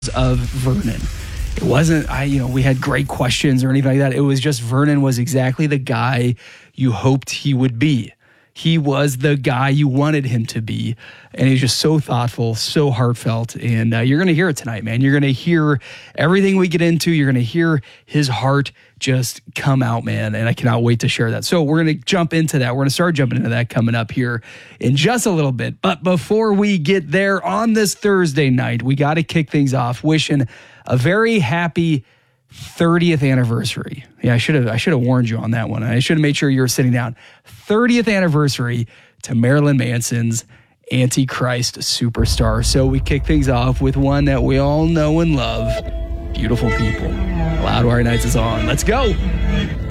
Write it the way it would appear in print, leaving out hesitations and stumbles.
of Vernon. It wasn't, we had great questions or anything like that. It was just Vernon was exactly the guy you hoped he would be. He was the guy you wanted him to be. And he's just so thoughtful, so heartfelt. And you're going to hear it tonight, man. You're going to hear everything we get into. You're going to hear his heart just come out, man. And I cannot wait to share that. So we're going to jump into that. We're going to start jumping into that coming up here in just a little bit. But before we get there on this Thursday night, we got to kick things off wishing a very happy 30th anniversary. Yeah, I should have warned you on that one. I should have made sure you were sitting down. 30th anniversary to Marilyn Manson's Antichrist Superstar. So we kick things off with one that we all know and love. Beautiful People. Loudwire Nights is on. Let's go.